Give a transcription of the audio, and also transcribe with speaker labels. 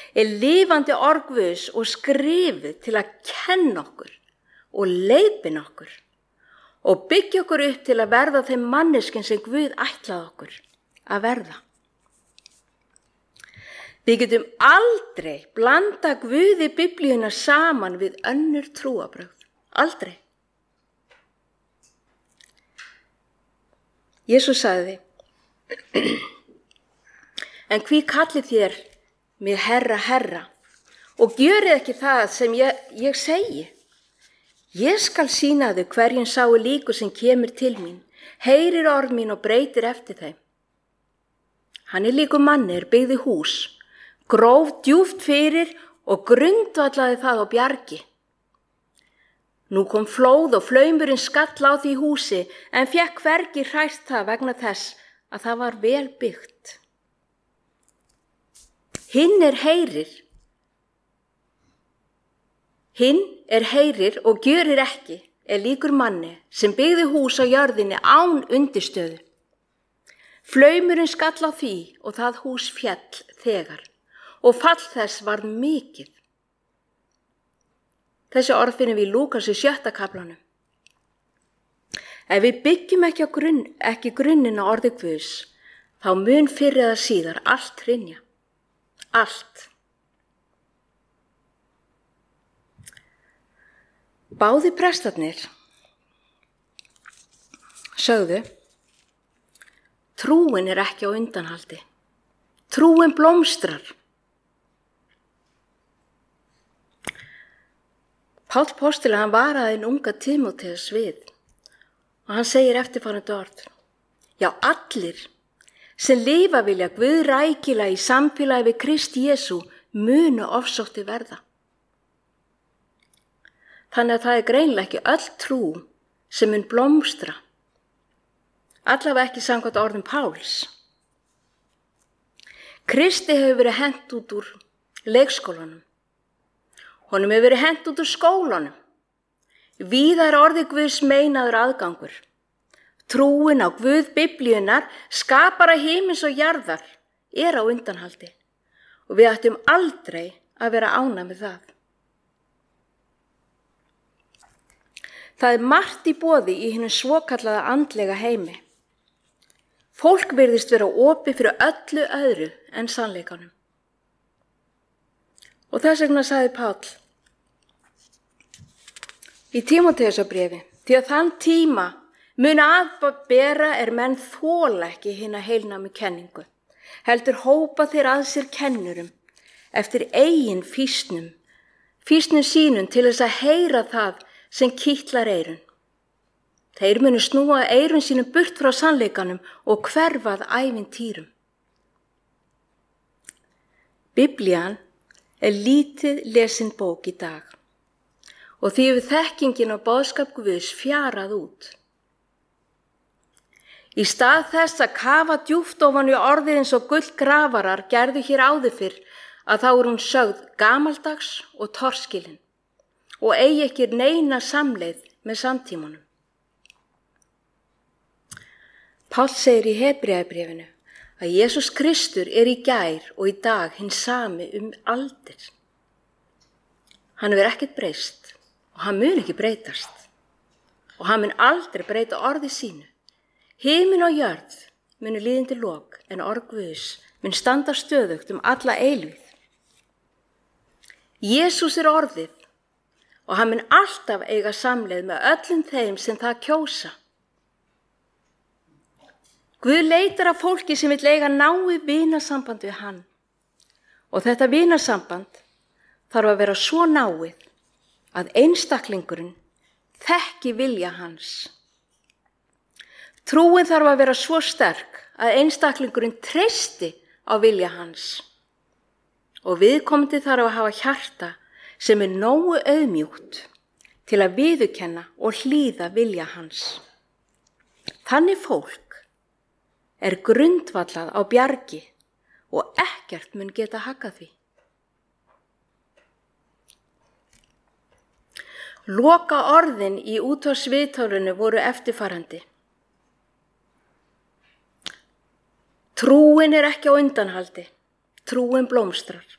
Speaker 1: lifandi orð Guðs og skrifuð til að kenna okkur og leiðbeina okkur og byggja okkur upp til að verða þeim manneskjum sem Guð ætlaði okkur að verða. Við getum aldrei blanda Guði Biblíuna saman við önnur trúarbrögð. Aldrei. Jesús sagði, en hví kallið þér mig Herra, Herra, og gjörið ekki það sem ég segi. Ég skal sýna þau hverjum sáu líkur sem kemur til mín, heyrir orð mín og breytir eftir þeim. Hann líkur manni byggði hús, gróf djúpt fyrir og grundvallaði það á bjargi. Nú kom flóð og flaumurinn skall á því húsi en fékk hvergi hrært það vegna þess að það var vel byggt. Hinn heyrir og gjörir ekki, líkur manni sem byggði hús á jörðinni án undirstöðu. Flaumurinn skall á því og það hús féll þegar og fall þess varð mikið. Þessi orð finnum við í Lúkas í 6. kaflanum. Ef við byggjum ekki grunninn á orði Guðs, þá mun fyrr eða síðar allt hrynja. Allt. Báðir prestarnir sögðu, trúin ekki á undanhaldi. Trúin blómstrar. Páll postuli hann varaði unga Tímóteus við og hann segir eftirfarandi orð. Já, allir sem lifa vilja Guð rækilega í samfélagi við Krist Jesú munu ofsóttir verða. Þannig að það greinilega ekki öll trú sem mun blómstra. Allavega ekki samkvæmt orðum Páls. Kristi hefur verið hent út úr leikskólanum. Honum hefur verið hent út úr skólanum. Víða orði Guðs meinaður aðgangur. Trúin á Guð Biblíunnar, skapara himins og jarðar, á undanhaldi og við ættum aldrei að vera ánægð með það. Það margt í boði í hinum svokallaða andlega heimi. Fólk virðist vera opið fyrir öllu öðru en sannleikanum. Og þess vegna sagði Páll í Tímóteusarbréfi, því að þann tíma mun bera menn þola ekki hina heilnæmu kenningu, heldur hópa þeir að sér kennurum eftir eigin fýsnum sínum til þess að heyra það sem kitlar eyrun. Þeir munu snúa eyrun sínum burt frá sannleikanum og hverfað ævintýrum. Biblían lítið lesin bók í dag og því hefur þekkingin og boðskap Guðs fjarað út. Í stað þess að kafa djúpt ofan í orðið eins og gullgrafarar gerðu hér áður fyrr að þá hún sögð gamaldags og torskilin og eigi ekki neina samleið með samtímanum. Páll segir í Hebreabréfinu að Jesús Kristur í gær og í dag hinn sami aldir. Hann hefur ekkert breyst og hann mun ekki breytast og hann mun aldrei breyta orði sínu. Himinn og jörð munu líða undir lok en orð Guðs mun standa stöðugt alla eilífð. Jesús orðið og hann mun alltaf eiga samleið með öllum þeim sem það kjósa. Guð leitar að fólki sem vill eiga náið vinasamband við hann og þetta vinasamband þarf að vera svo náið að einstaklingurinn þekki vilja hans. Trúin þarf að vera svo sterk að einstaklingurinn treysti á vilja hans og viðkomandi þarf að hafa hjarta sem nógu auðmjúkt til að viðurkenna og hlýða vilja hans. Þannig fólk grundvallað á bjargi og ekkert mun geta haggað því. Loka orðin í útvarpsviðtálinu voru eftirfarandi. Trúin ekki á undanhaldi, trúin blómstrar.